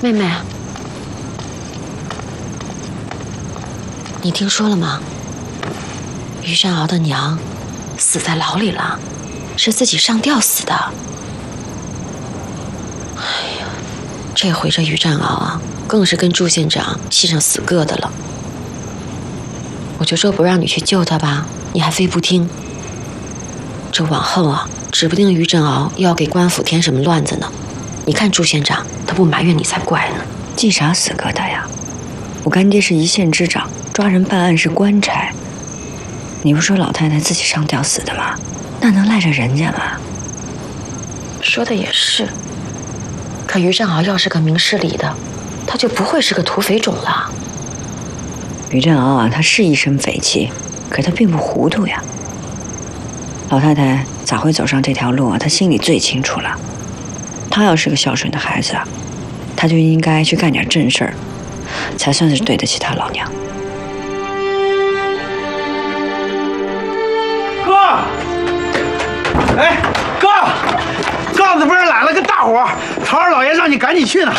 妹妹，你听说了吗？于占鳌的娘死在牢里了，是自己上吊死的。哎呀，这回这于占鳌啊，更是跟祝县长系上死疙瘩了。我就说不让你去救他吧，你还非不听。这往后啊，指不定于占鳌又要给官府添什么乱子呢。你看祝县长，他不埋怨你才怪呢。 系啥死疙瘩呀？我干爹是一县之长，抓人办案是官差。你不说老太太自己上吊死的吗？那能赖着人家吗？ 说的也是。可于占鳌要是个明事理的，他就不会是个土匪种了。 于占鳌啊，他是一身匪气，可他并不糊涂呀。老太太咋会走上这条路啊？他心里最清楚了。他要是个孝顺的孩子啊，他就应该去干点正事儿，才算是对得起他老娘。 哥，哎，哥，杠子边来了个大活，曹二老爷让你赶紧去呢。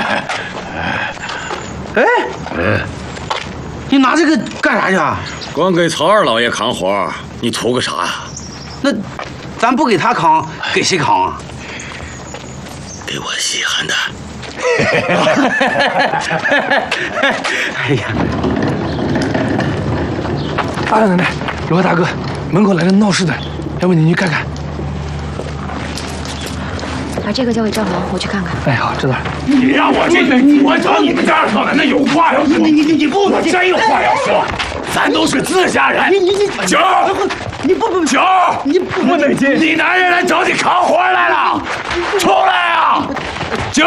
哎，你拿这个干啥去啊？ 光给曹二老爷扛活，你图个啥呀？ 那咱不给他扛，给谁扛啊？ 给我稀罕的。 哎呀， 大奶奶，有个大哥，门口来了闹事的，要不你去看看？ 把这个交给赵红，我去看看。 哎，好，知道了。 你让我进去，我找你们家二少奶奶有话要说。你不能，我真有话要说。咱都是自家人。九， 你不九， 你不得劲！ 你男人来找你扛活来了，出来啊！九，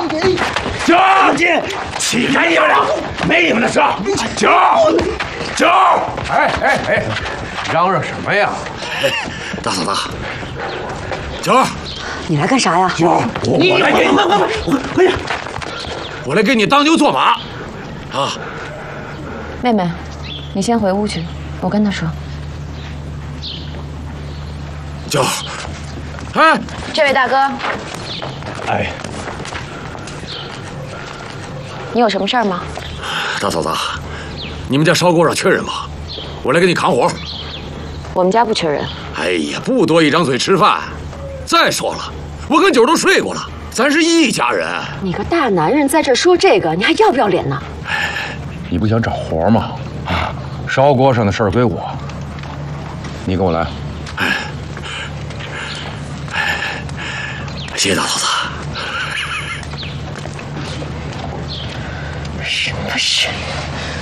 起开你们俩，没你们的事。九， 哎，嚷嚷什么呀？ 大嫂子，九， 你来干啥呀？ 九，我来给你， 快点！ 我来给你当牛做马，啊！ 妹妹，你先回屋去，我跟他说。 九，哎， 这位大哥， 哎， 你有什么事儿吗？ 大嫂子，你们家烧锅上缺人吗？我来给你扛活。 我们家不缺人。 哎呀，不多一张嘴吃饭。再说了，我跟九都睡过了，咱是一家人。 你个大男人在这说这个，你还要不要脸呢？ 你不想找活吗？啊，烧锅上的事儿归我，你跟我来。 谢谢大嫂子。 什么事？